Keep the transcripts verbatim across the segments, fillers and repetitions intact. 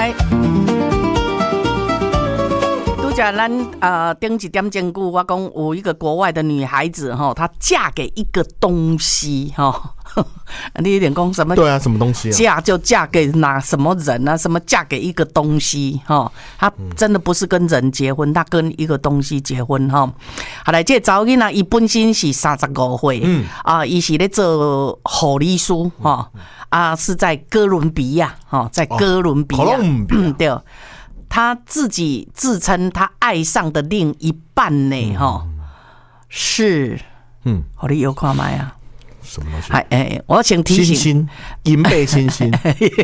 来。讲咱呃顶一点钟句，我讲有一个国外的女孩子哈，她嫁给一个东西哈，你有点讲什么？ 对啊，什么东西、啊？ 嫁就嫁给哪什么人啊？什么嫁给一个东西哈？她真的不是跟人结婚，她跟一个东西结婚哈。好来，这查某囡仔伊本身是三十五岁，嗯啊，伊是咧做护理师哈，啊是在哥伦比亚哈，在哥伦比亚， 哦、 嗯对。他自己自称他爱上的另一半呢，哈、嗯，是，嗯，好，你有看麦啊？ 什么东西？ 哎哎，我请提醒， 猩猩，银背猩猩，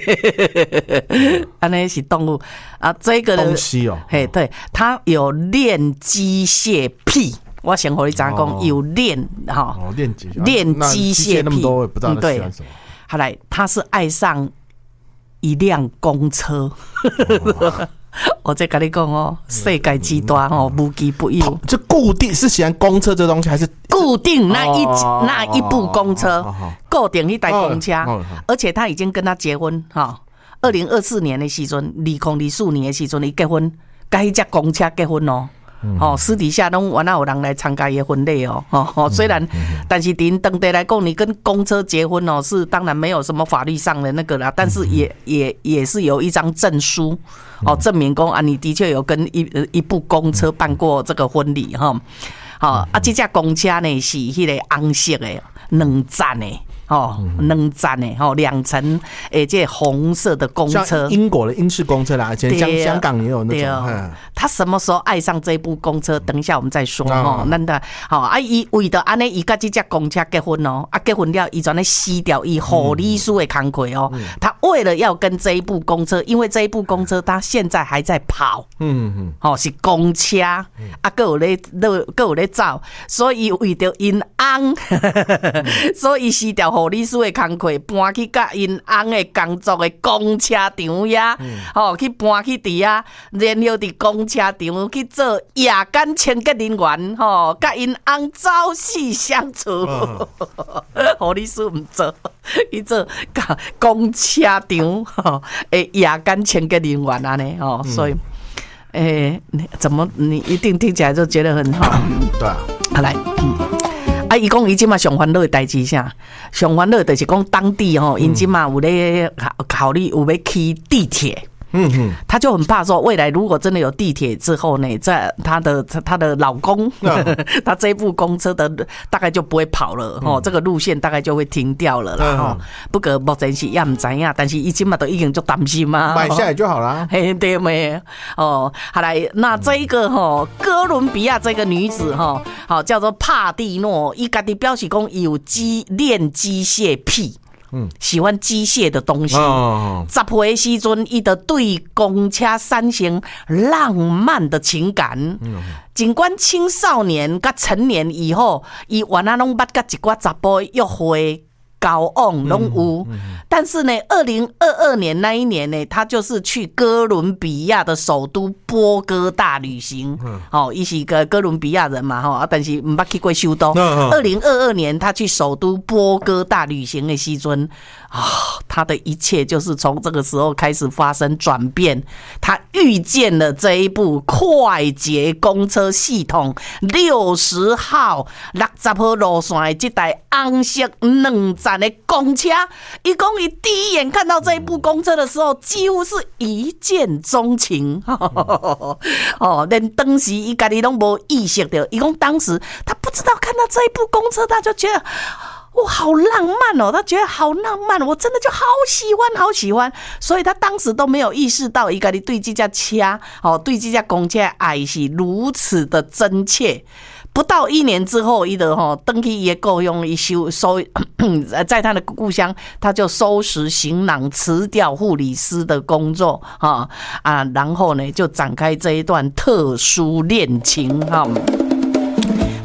安尼是动物啊，这个东西哦， 嘿，对，他有练机械癖。我先和你讲讲，有练哈， 练机练机械那么多，不知道他喜欢什么。 后来他是爱上一辆公车。我再跟你讲哦，世界之大哦，无奇不有。 就固定是喜欢公车这东西，还是固定那一、哦、那一部公车，哦哦、固定一台公车，哦哦、而且他已经跟他结婚哈。二零二四年的时阵，二零二四年的时阵，伊结婚，跟迄只公车结婚哦。哦，私底下拢原来有人来参加伊的婚礼哦，哦，虽然，但是伫当地来讲，你跟公车结婚哦，是当然没有什么法律上的那个啦，但是也也也是有一张证书哦，证明讲啊，你的确有跟一一部公车办过这个婚礼哈。好、哦、啊，这架公车呢是迄个红色的，两站的。哦，两站的哦，两层诶，这红色的公车， 像英国的英式公车啦，而且香香港也有那种。 他什么时候爱上这部公车？等一下我们再说哦。那的好啊，伊为了安尼，伊甲这架公车结婚哦，啊结婚了，伊全咧撕掉伊护理师的工课哦。他为了要跟这一部公车，因为这一部公车他现在还在跑，嗯嗯，哦是公车，啊，各有咧，各有咧走，所以为了因翁，所以撕掉。护理师的工课搬去甲因翁的工作的公车场呀，吼、嗯、去搬去伫啊，然后伫公车场去做夜间清洁人员，吼，甲因翁朝夕相处。护理师唔做，伊做甲公车场吼诶夜间清洁人员安尼吼，所以诶、欸，怎么你一定听起来就觉得很好？ 对啊， 好来，嗯。啊，伊讲伊即马上烦恼的代志啥？上烦恼就是讲当地吼，因即马有咧考虑有要起地铁。嗯哼，他就很怕说，未来如果真的有地铁之后呢，在他的他的老公，他这一部公车的大概就不会跑了哦，这个路线大概就会停掉了啦。哦，不过目前是也唔知影，但是伊即马都已经就担心嘛， 买下来就好了。 嘿，对没？哦，好来，那这一个哈哥伦比亚这个女子哈，好叫做帕蒂诺，伊家己表示讲有机练机械癖。嗯，喜欢机械的东西。哦，十岁的时阵，伊就对公车产生浪漫的情感。嗯，尽管青少年甲成年以后，伊原来拢捌甲一寡查甫约会。交往拢有，嗯嗯、但是呢，二零二二年那一年呢，他就是去哥伦比亚的首都波哥大旅行。嗯，哦，伊是个哥伦比亚人嘛，哈，但是唔捌去过首都。二零二二年他去首都波哥大旅行的时阵，啊、哦，他的一切就是从这个时候开始发生转变。他遇见了这一部快捷公车系统六十号六十号路线的这台红色两站的公车，伊讲伊第一眼看到这一部公车的时候，几乎是一见钟情。哦，连当时伊家己拢无意识到，伊讲当时他不知道看到这一部公车，他就觉得。哇，好浪漫哦！他觉得好浪漫，我真的就好喜欢，好喜欢。所以他当时都没有意识到，伊家己对这架车，哦，对这架公车的爱是如此的真切。不到一年之后，伊的吼登去伊的故乡，伊收收在他的故乡，他就收拾行囊，辞掉护理师的工作啊啊，然后呢就展开这一段特殊恋情哈。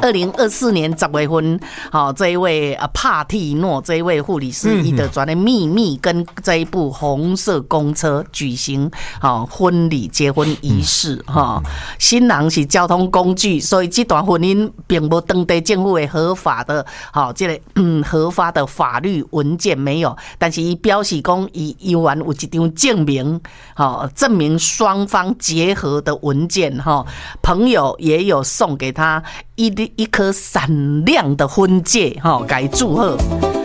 二零二四年十月份，好、哦、这一位啊帕蒂诺这一位护理师，伊的转的秘密跟这一部红色公车举行好、哦、婚礼结婚仪式哈、哦，新郎是交通工具，所以这段婚姻并无当地政府的合法的好、哦、这个嗯合法的法律文件没有，但是伊表示讲伊依然有一张证明，好、哦、证明双方结合的文件哈、哦，朋友也有送给他。一一颗闪亮的婚戒，哈，给祝贺。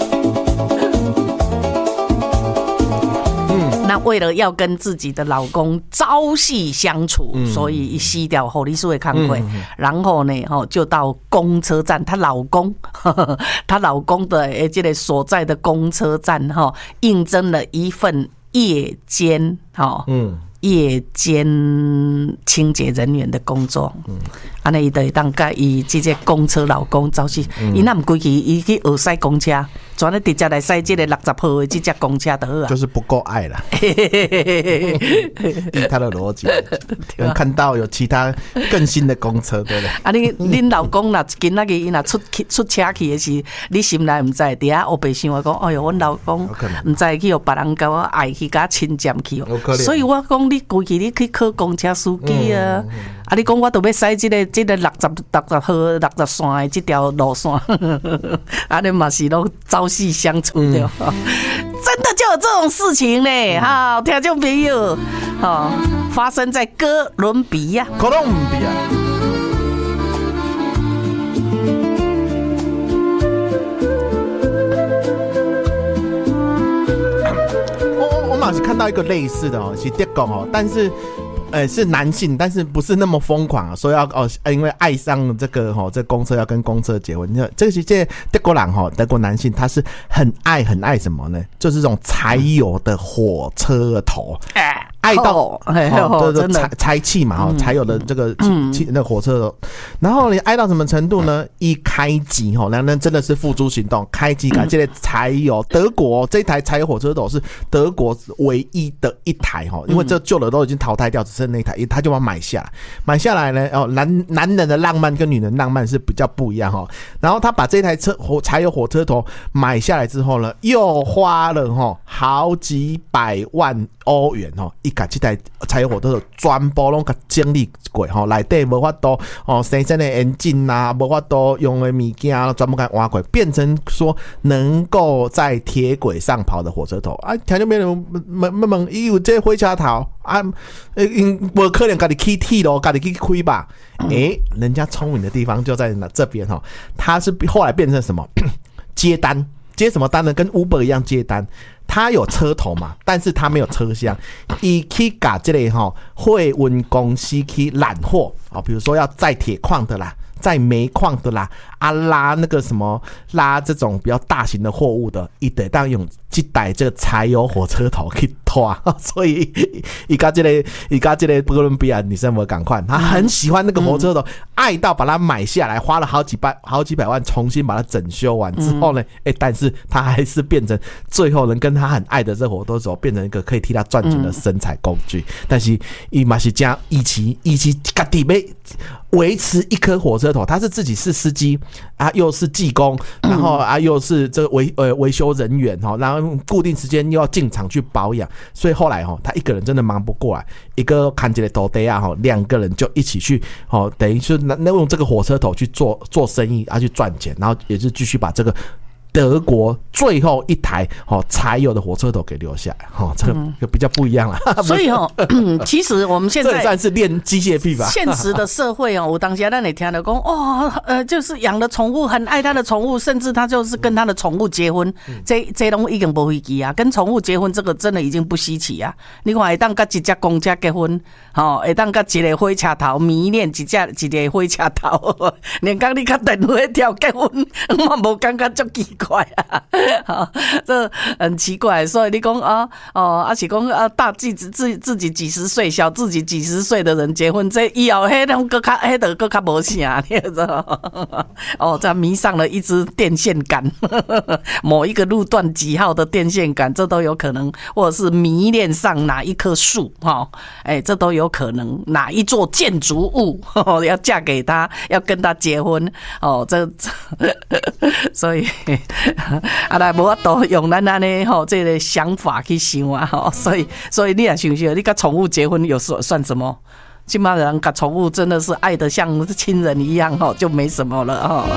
嗯，那为了要跟自己的老公朝夕相处，嗯、所以一吸掉护理师的工作，嗯、然后呢，哈，就到公车站，她老公，呵呵她老公的诶，这个所在的公车站，哈，应征了一份夜间，哈，嗯。夜间清洁人员的工作，安尼伊就会当甲伊即个公车老公走去，伊那唔规矩，伊去学驶公车，全咧直接来驶即个六十号的即只公车就好啊。就是不够爱啦，以他的逻辑，能看到有其他更新的公车，对不对？啊，你恁老公若今仔日伊若出出车去的是，你心内唔知，伫遐黑白想我讲，哎哟，阮老公唔知去互别人甲我爱去甲亲占去，所以我讲。你规矩你去考公车司机啊？嗯嗯、啊！你讲我都要驶这个这个六十六十号六十线的这条路线，啊！你嘛是拢朝夕相处的，嗯、真的就有这种事情呢！哈、嗯，听众朋友，哈，发生在哥伦比亚。哥伦比亚。我是看到一个类似的哦，是德国哦，但是，呃，是男性，但是不是那么疯狂啊，说要哦，因为爱上这个哦，这公车要跟公车结婚。这个是这德国人哈，德国男性他是很爱很爱什么呢？就是这种柴油的火车头。爱到哦，对对，柴柴气嘛，哈，柴油的这个气那火车，然后你爱到什么程度呢？一开机哈，两人真的是付诸行动，开机感，这个柴油，德国这台柴油火车头是德国唯一的一台哈，因为这旧的都已经淘汰掉，只剩那一台，他就把它买下来，买下来呢，哦，男男人的浪漫跟女人浪漫是比较不一样哈，然后他把这台车火柴油火车头买下来之后呢，又花了哈好几百万欧元哈。伊甲这台柴油火车全部拢甲整理过吼，内底无法度哦，生产的引擎啊，无法度用的物件全部甲挖过，变成说能够在铁轨上跑的火车头啊！听众朋友问问问，伊有这火车头啊？因无可能家己起铁咯，家己去开吧？诶、欸，人家聪明的地方就在这边吼，他是后来变成什么？接单，接什么单呢？跟 Uber 一样接单。他有车头嘛，但是他没有车厢，伊去把这类哈货运公司去揽货啊，比如说要载铁矿的啦，载煤矿的啦，啊拉那个什么拉这种比较大型的货物的，一得当用这台这个柴油火车头去拖，所以伊甲这个伊甲这个哥伦比亚女生有赶快，她很喜欢那个火车头，嗯、爱到把它买下来，花了好几百好几百万重新把它整修完之后呢，哎、嗯欸，但是她还是变成最后能跟她很爱的这火车头变成一个可以替她赚钱的生财工具，嗯、但是伊嘛是将以其以其家己要维持一颗火车头，他是自己是司机啊，又是技工，然后啊又是这个维呃维修人员哈，然后固定时间又要进场去保养，所以后来哈他一个人真的忙不过来，一个看起来头呆啊哈，两个人就一起去哦，等于是那用这个火车头去做做生意啊去赚钱，然后也是继续把这个德国最后一台哦柴油的火车头给留下来，哦，这个就比较不一样了。嗯、所以哦，其实我们现在这算是练机械臂吧。现实的社会哦，我当下让你听到讲哦，呃，就是养了宠物，很爱他的宠物，甚至他就是跟他的宠物结婚，嗯、这这拢已经不稀奇啊。跟宠物结婚这个真的已经不稀奇啊。你看，会当跟一只公车结婚，哦，会当跟一个火车头迷恋一只一个火车头，连讲你跟电话条结婚，我无感觉足奇怪啊。 这很奇怪。所以你讲啊，哦，啊是讲啊，大自自自自己几十岁，小自己几十岁的人结婚，这以后迄种更较迄个更较无啥，你知道？哦，这迷上了一支电线杆，某一个路段几号的电线杆，这都有可能，或者是迷恋上哪一棵树，哈，哎，这都有可能。哪一座建筑物要嫁给他，要跟他结婚，哦，这所以啊，来无法度用咱安尼吼这个想法去想啊，吼，所以所以你也想想，你跟宠物结婚有算算什么？起码人跟宠物真的是爱得像亲人一样，吼，就没什么了，吼。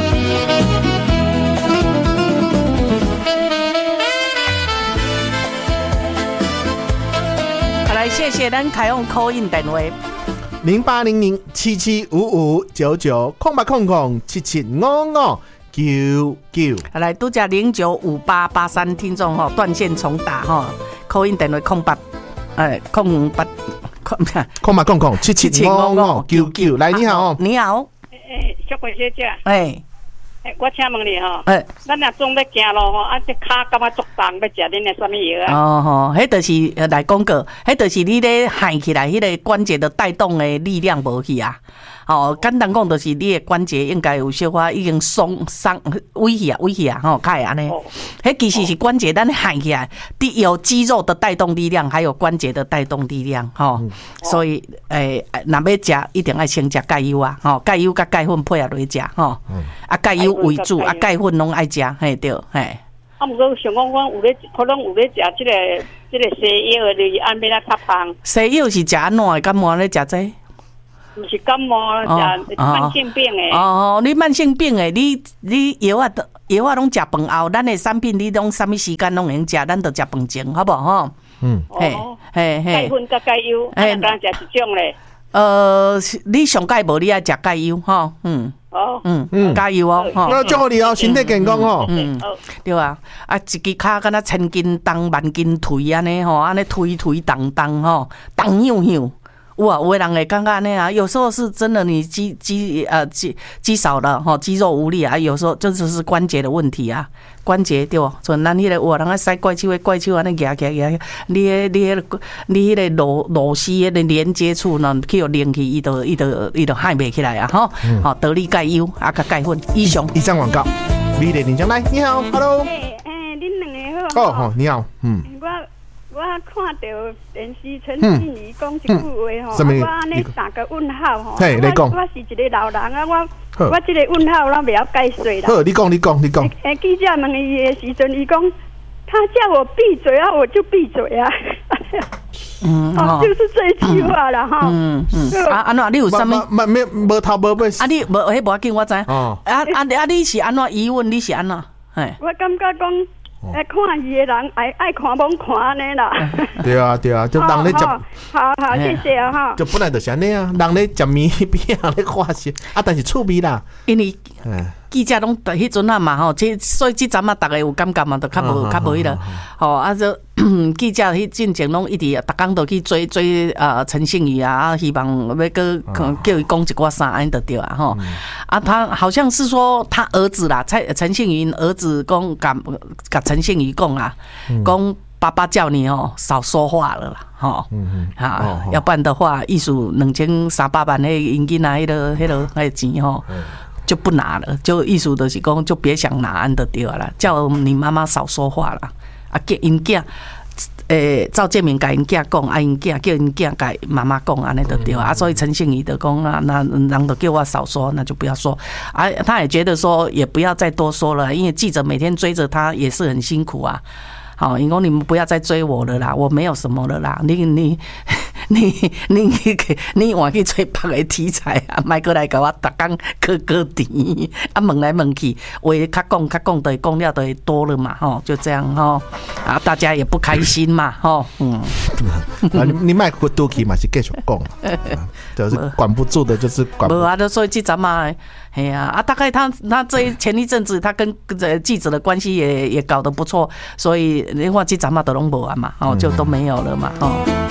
好，来谢谢咱开用 call in 电话。 零八零零七七五五九九空八空空七七五五九九， 来拄只零九五八八三听众吼断线重打吼 ，call in 电话空八，哎空八空空八空空七七五五九九，来你好， 你好， 诶，小鬼小姐， 哎。 欸、我请问你吼， 欸、 咱若总要行路吼，啊，这骹感觉足重，要食恁的什么药啊？ 哦吼，迄就是来广告，迄就是你咧喊起来，迄个关节的带动的力量无去啊。哦，简单讲就是你的关节应该有小可已经松伤威胁啊，威胁啊，吼，较会安尼。迄其实是关节，咱喊起来，有肌肉的带动力量，还有关节的带动力量，吼。嗯、所以，诶、欸，若要食，一定要先食钙优啊，吼，钙优甲钙粉配合落食，吼。嗯、啊，钙优为主，啊，钙粉拢爱食，嘿对，嘿。 啊，毋过想讲，我有咧，可能有咧食即个即个西药，就是安要来较芳。 西药是食安怎的？感冒咧食这？ 毋是感冒，食慢性病诶。 哦，你慢性病诶，你你药啊，药啊拢食饭后，咱诶产品你拢啥物时间拢会用食，咱就食饭前，好不好？吼。嗯。嘿，嘿嘿。 钙粉甲钙优，啊，当食一种咧。 呃，你上钙无，你爱食钙优，吼，嗯。哦。嗯嗯，加油哦！ 那祝福你哦，身体健康哦。 嗯，对啊，啊，一支骹敢若千斤重、万斤推安尼吼，安尼推推动动吼，动响响。哇，有的人会感觉安尼啊，有时候是真的你肌肌呃肌肌少了吼，肌肉无力啊，有时候这就是关节的问题啊，关节对不？像咱迄个有人啊使怪手的怪手安尼夹夹夹，你迄你迄个你迄个螺螺丝迄个连接处呢，去有连起，伊就伊就伊就嗨袂起来啊！吼，好得力钙优啊，甲钙粉以上。 以上广告，美丽林江来，你好 ，Hello。 诶诶，恁两个好。 哦好，你好，嗯。 我我看到电视陈信仪讲一句话吼，我安尼打个问号吼。 嘿，你讲。 我是一个老人啊，我我这个问号我袂晓解说啦。 好，你讲，你讲，你讲。 诶，记者问伊的时阵，伊讲他叫我闭嘴啊，我就闭嘴啊。嗯，哦，就是这句话啦哈。嗯嗯。 啊，安怎你有啥物？ 没没无头无尾。 啊，你无迄无要紧，我知。哦。啊啊啊！你是安怎疑问？你是安怎？嘿。 我感觉讲。爱看戏的人爱爱看罔看安尼啦。 对啊对啊，就人咧食。 好好，谢谢啊哈。 就本来就是安尼啊，人咧食面边人咧看戏，啊，但是趣味啦。 因为记者拢迄阵啊嘛吼，即所以即阵啊，大家有感觉嘛，就较无较无迄个吼啊，就记者迄进前拢一直逐工都去追追啊陈信宇啊，啊希望要个叫伊讲一寡啥安就对啊吼。啊，他好像是说他儿子啦，蔡陈信宇儿子讲甲甲陈信宇讲啊，讲爸爸叫你哦少说话了啦，吼，啊，要不然的话，艺术两千三百万那银金啊，迄个迄个那钱吼。就不拿了，就意思就是讲，就别想拿安的对了，叫你妈妈少说话啦。啊，叫因囝，诶，赵建明甲因囝讲，啊，因囝叫因囝甲妈妈讲，安尼就对啊。所以陈信仪就讲啊，那人都叫我少说，那就不要说。啊，他也觉得说，也不要再多说了，因为记者每天追着他也是很辛苦啊。好，因公你们不要再追我了啦，我没有什么了啦。你你你你你换去追别个题材啊，莫过来甲我逐工磕磕甜啊，问来问去，话较讲较讲的讲了的多了嘛，吼，就这样吼啊，大家也不开心嘛，吼，嗯， 啊，你你莫过多去嘛是继续讲，就是管不住的，就是管不住。 无啊，就所以这阵嘛。哎呀啊，大概他他这前一阵子他跟记者的关系也也搞得不错，所以你看这阵嘛都拢无啊嘛，哦就都没有了嘛，哦。